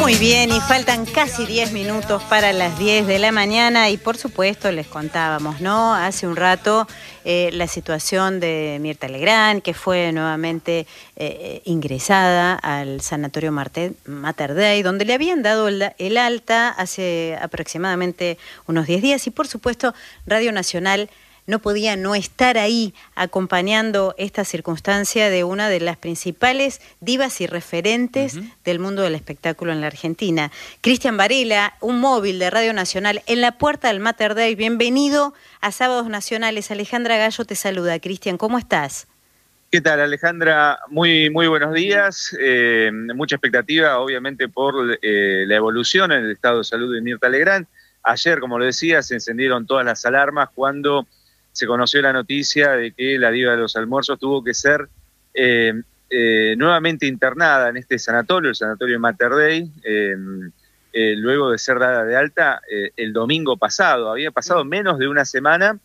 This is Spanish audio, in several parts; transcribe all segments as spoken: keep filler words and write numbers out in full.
Muy bien, y faltan casi diez minutos para las diez de la mañana y por supuesto les contábamos, ¿no? Hace un rato eh, la situación de Mirta Legrand, que fue nuevamente eh, ingresada al Sanatorio Mater Dei, donde le habían dado el, el alta hace aproximadamente unos diez días y por supuesto Radio Nacional no podía no estar ahí acompañando esta circunstancia de una de las principales divas y referentes uh-huh. del mundo del espectáculo en la Argentina. Cristian Varela, un móvil de Radio Nacional en la puerta del Mater Dei. Bienvenido a Sábados Nacionales. Alejandra Gallo te saluda. Cristian, ¿cómo estás? ¿Qué tal, Alejandra? Muy, muy buenos días. Eh, mucha expectativa, obviamente, por eh, la evolución en el estado de salud de Mirta Legrand. Ayer, como lo decía, se encendieron todas las alarmas cuando se conoció la noticia de que la diva de los almuerzos tuvo que ser eh, eh, nuevamente internada en este sanatorio, el Sanatorio Mater Dei, eh, eh, luego de ser dada de alta eh, el domingo pasado. Había pasado menos de una semana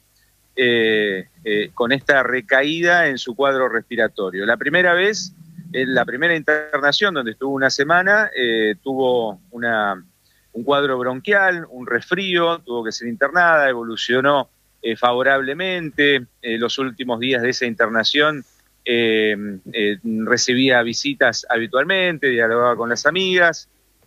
eh, eh, con esta recaída en su cuadro respiratorio. La primera vez, en la primera internación, donde estuvo una semana, eh, tuvo una, un cuadro bronquial, un resfrío, tuvo que ser internada, evolucionó Eh, favorablemente. Eh, los últimos días de esa internación eh, eh, recibía visitas habitualmente, dialogaba con las amigas,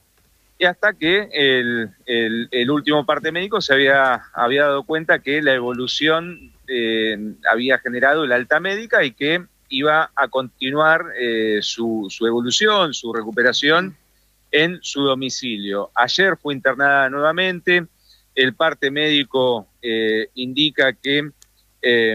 y hasta que el, el, el último parte médico se había, había dado cuenta que la evolución eh, había generado el alta médica y que iba a continuar eh, su, su evolución, su recuperación en su domicilio. Ayer fue internada nuevamente. El parte médico eh, indica que eh,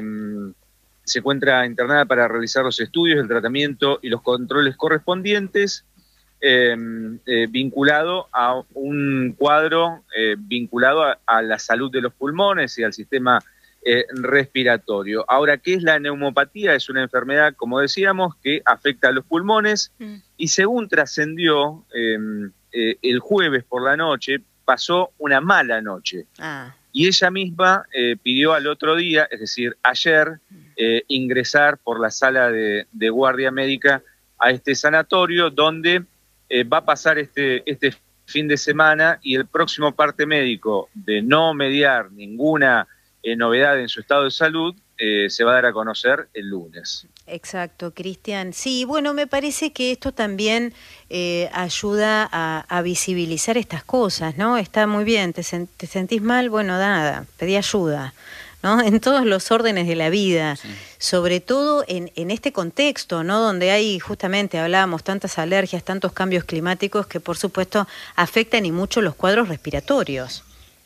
se encuentra internada para realizar los estudios, el tratamiento y los controles correspondientes, eh, eh, vinculado a un cuadro eh, vinculado a, a la salud de los pulmones y al sistema eh, respiratorio. Ahora, ¿qué es la neumopatía? Es una enfermedad, como decíamos, que afecta a los pulmones mm. y según trascendió eh, eh, el jueves por la noche, pasó una mala noche. Ah. Y ella misma eh, pidió al otro día, es decir, ayer, eh, ingresar por la sala de, de guardia médica a este sanatorio, donde eh, va a pasar este, este fin de semana y el próximo parte médico, de no mediar ninguna eh, novedad en su estado de salud, eh, se va a dar a conocer el lunes. Exacto, Cristian. Sí, bueno, me parece que esto también eh, ayuda a, a visibilizar estas cosas, ¿no? Está muy bien, te, sen te sentís mal, bueno, nada, pedí ayuda, ¿no? En todos los órdenes de la vida, sí. Sobre todo en, en este contexto, ¿no? Donde hay, justamente, hablábamos, tantas alergias, tantos cambios climáticos que, por supuesto, afectan y mucho los cuadros respiratorios.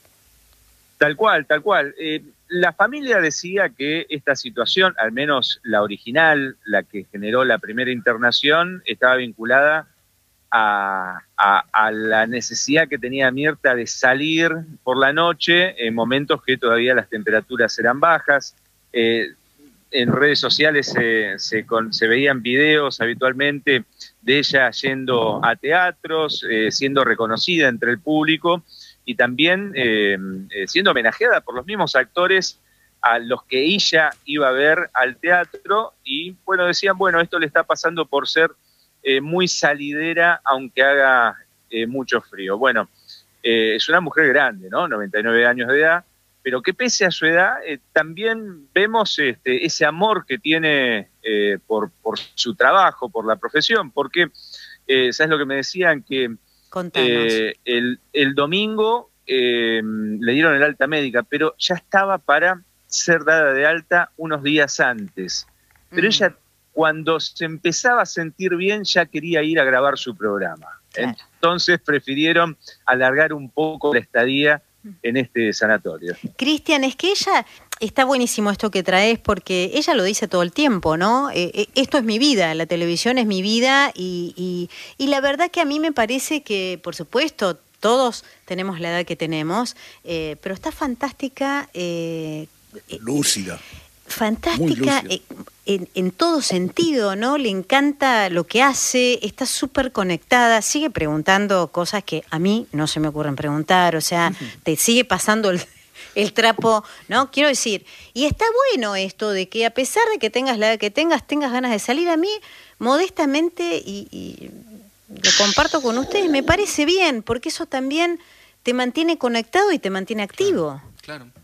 Tal cual, tal cual. Eh, la familia decía que esta situación, al menos la original, la que generó la primera internación, estaba vinculada a, a, a la necesidad que tenía Mirta de salir por la noche en momentos que todavía las temperaturas eran bajas. Eh, en redes sociales se, se, con, se veían videos habitualmente de ella yendo a teatros, eh, siendo reconocida entre el público, y también eh, eh, siendo homenajeada por los mismos actores a los que ella iba a ver al teatro, y bueno, decían, bueno, esto le está pasando por ser eh, muy salidera, aunque haga eh, mucho frío. Bueno, eh, es una mujer grande, ¿no? noventa y nueve años de edad, pero que pese a su edad, eh, también vemos este, ese amor que tiene eh, por, por su trabajo, por la profesión, porque, eh, ¿sabes lo que me decían? Que Eh, el, el domingo eh, le dieron el alta médica, pero ya estaba para ser dada de alta unos días antes. Pero mm. ella, cuando se empezaba a sentir bien, ya quería ir a grabar su programa. Claro. Entonces prefirieron alargar un poco la estadía en este sanatorio. Cristian, es que ella... Está buenísimo esto que traes porque ella lo dice todo el tiempo, ¿no? Eh, eh, esto es mi vida, la televisión es mi vida y, y, y la verdad que a mí me parece que, por supuesto, todos tenemos la edad que tenemos, eh, pero está fantástica. Eh, lúcida. Fantástica eh, en, en todo sentido, ¿no? Le encanta lo que hace, está súper conectada, sigue preguntando cosas que a mí no se me ocurren preguntar, o sea, te sigue pasando el... el trapo, ¿no? Quiero decir, y está bueno esto de que a pesar de que tengas la edad que tengas, tengas ganas de salir. A mí, modestamente, y, y lo comparto con ustedes, me parece bien, porque eso también te mantiene conectado y te mantiene activo. Claro. claro.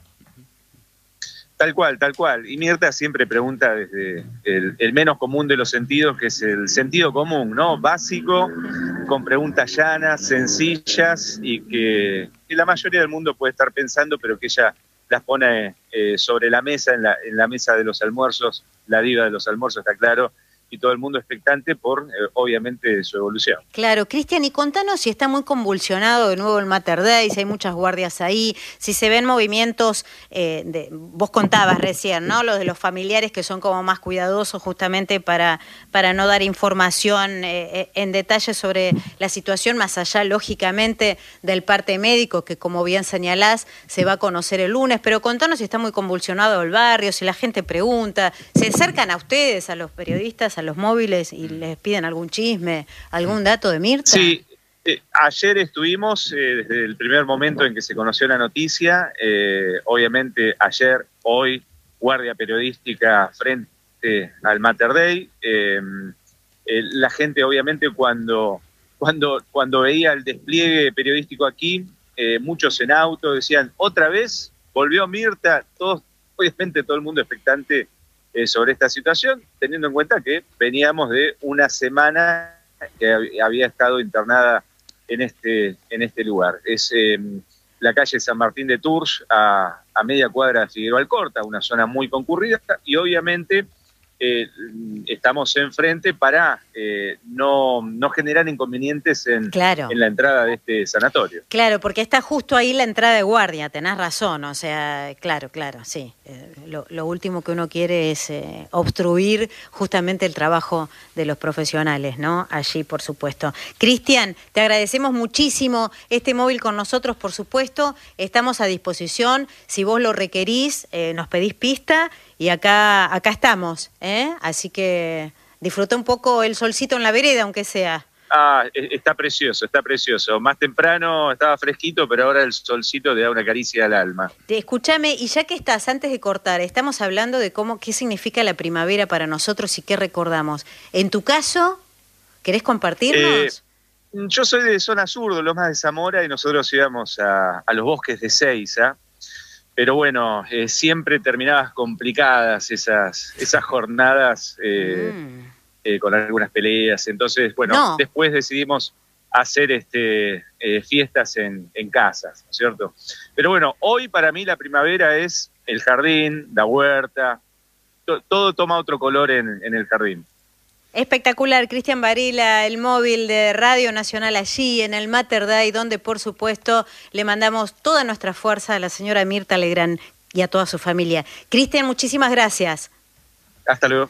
Tal cual, tal cual. Y Mirta siempre pregunta desde el, el menos común de los sentidos, que es el sentido común, ¿no? Básico, con preguntas llanas, sencillas y que, que la mayoría del mundo puede estar pensando, pero que ella las pone eh, sobre la mesa, en la, en la mesa de los almuerzos, la diva de los almuerzos, está claro, y todo el mundo expectante por, eh, obviamente, su evolución. Claro, Cristian, y contanos si está muy convulsionado de nuevo el Mater Dei, si hay muchas guardias ahí, si se ven movimientos, eh, de, vos contabas recién, ¿no? Los de los familiares que son como más cuidadosos justamente para, para no dar información eh, en detalle sobre la situación, más allá, lógicamente, del parte médico, que como bien señalás, se va a conocer el lunes, pero contanos si está muy convulsionado el barrio, si la gente pregunta, se acercan a ustedes, a los periodistas, a los móviles y les piden algún chisme, algún dato de Mirta. Sí, eh, ayer estuvimos, eh, desde el primer momento en que se conoció la noticia, eh, obviamente ayer, hoy, guardia periodística frente al Mater Dei. Eh, eh, la gente obviamente cuando, cuando, cuando veía el despliegue periodístico aquí, eh, muchos en auto decían, otra vez volvió Mirta, todos, obviamente todo el mundo expectante sobre esta situación, teniendo en cuenta que veníamos de una semana que había estado internada en este, en este lugar. Es eh, la calle San Martín de Tours, a, a media cuadra de Figueroa Alcorta, una zona muy concurrida, y obviamente eh, estamos enfrente para eh, no, no generar inconvenientes en, claro. en la entrada de este sanatorio. Claro, porque está justo ahí la entrada de guardia, tenés razón, o sea, claro, claro, sí. Eh, lo, lo último que uno quiere es eh, obstruir justamente el trabajo de los profesionales, ¿no? Allí, por supuesto. Cristian, te agradecemos muchísimo este móvil con nosotros, por supuesto, estamos a disposición, si vos lo requerís, eh, nos pedís pista y acá, acá estamos, ¿eh? Así que disfruta un poco el solcito en la vereda, aunque sea. Ah, está precioso, está precioso. Más temprano estaba fresquito, pero ahora el solcito le da una caricia al alma. Escúchame, y ya que estás, antes de cortar, estamos hablando de cómo, qué significa la primavera para nosotros y qué recordamos. En tu caso, ¿querés compartirnos? Eh, yo soy de zona sur, de Lomas de Zamora, y nosotros íbamos a, a los bosques de Seiza. Pero bueno, eh, siempre terminadas complicadas esas, esas jornadas eh, mm. eh, con algunas peleas. Entonces, bueno, no. después decidimos hacer este, eh, fiestas en, en casas, ¿no es cierto? Pero bueno, hoy para mí la primavera es el jardín, la huerta, to, todo toma otro color en, en el jardín. Espectacular, Cristian Varela, el móvil de Radio Nacional allí en el Mater Dei, donde por supuesto le mandamos toda nuestra fuerza a la señora Mirta Legrand y a toda su familia. Cristian, muchísimas gracias. Hasta luego.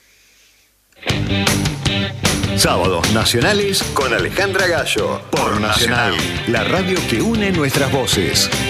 Sábados nacionales con Alejandra Gallo, por Nacional, la radio que une nuestras voces.